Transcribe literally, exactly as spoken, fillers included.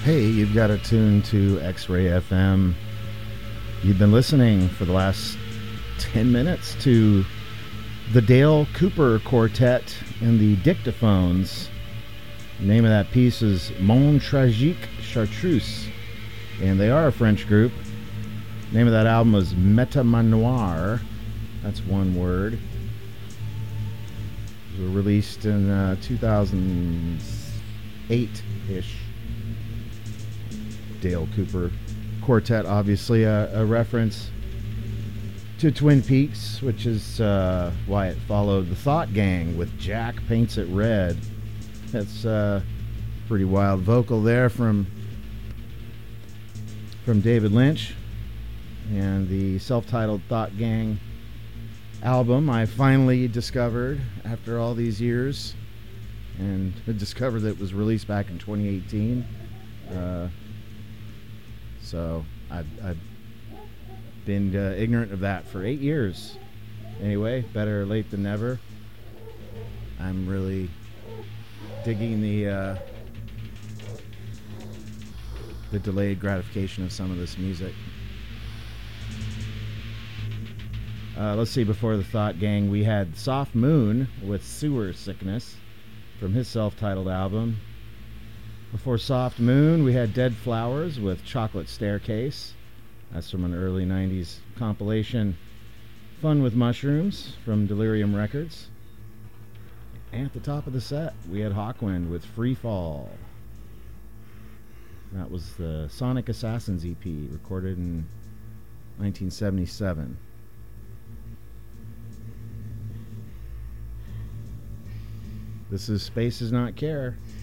Hey, you've got to tune to X-Ray F M. You've been listening for the last ten minutes to the Dale Cooper Quartet and the Dictaphones. The name of that piece is Mon Tragique Chartreuse, and they are a French group. The name of that album was Metamanoir. That's one word. It was released in uh, two thousand eight-ish. Dale Cooper Quartet, obviously a, a reference to Twin Peaks, which is uh, why it followed The Thought Gang with Jack Paints It Red. That's uh, pretty wild vocal there from from David Lynch. And the self-titled Thought Gang album I finally discovered after all these years, and discovered that it was released back in twenty eighteen. Uh, So I've, I've been uh, ignorant of that for eight years. Anyway, better late than never. I'm really digging the uh, the delayed gratification of some of this music. Uh, let's see, before the Thought Gang, we had Soft Moon with Sewer Sickness from his self-titled album. Before Soft Moon, we had Dead Flowers with Chocolate Staircase. That's from an early nineties compilation, Fun with Mushrooms, from Delirium Records. And at the top of the set, we had Hawkwind with Free Fall. That was the Sonic Assassins E P, recorded in nineteen seventy-seven. This is Space Does Not Care.